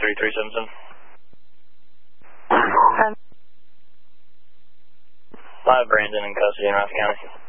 3377. Um, I have Brandon in custody in Ross County.